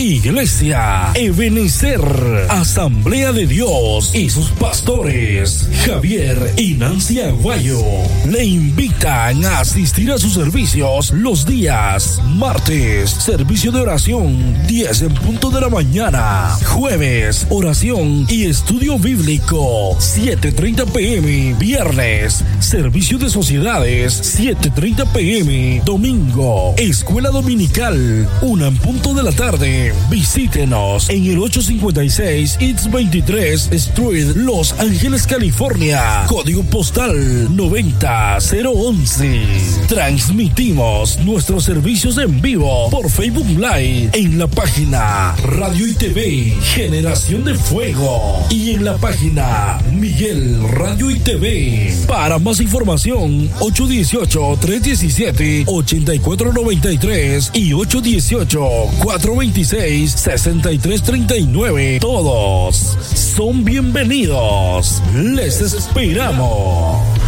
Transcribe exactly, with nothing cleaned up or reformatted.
Iglesia Ebenecer, Asamblea de Dios y sus pastores Javier y Nancy Aguayo le invitan a asistir a sus servicios los días martes, servicio de oración diez en punto de la mañana, jueves, oración y estudio bíblico siete treinta pm, viernes, servicio de sociedades siete treinta pm, domingo, escuela dominical una en punto de la tarde. Visítenos en el ochocientos cincuenta y seis East veintitrés Street, Los Ángeles, California, código postal noventa cero once. Transmitimos nuestros servicios en vivo por Facebook Live en la página Radio y T V Generación de Fuego y en la página Miguel Radio y T V. Para más información, ocho uno ocho, tres uno siete, ocho cuatro nueve tres y ocho uno ocho, cuatro dos seis, seis tres tres nueve. Todos son bienvenidos. Les esperamos.